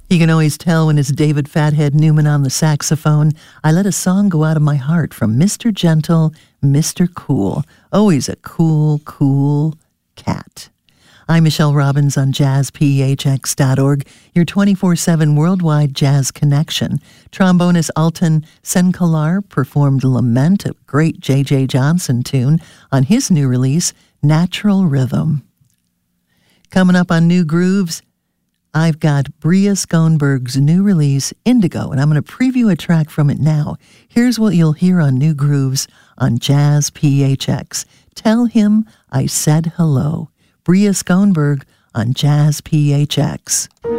You can always tell when it's David Fathead Newman on the saxophone. I let a song go out of my heart from Mr. Gentle, Mr. Cool. Always a cool, cool cat. I'm Michelle Robbins on jazzphx.org, your 24/7 worldwide jazz connection. Trombonist Alton Senkalar performed Lament, a great J.J. Johnson tune, on his new release, Natural Rhythm. Coming up on New Grooves, I've got Bria Schoenberg's new release, Indigo, and I'm going to preview a track from it now. Here's what you'll hear on New Grooves on Jazz PHX. Tell him I said hello. Bria Schoenberg on Jazz PHX.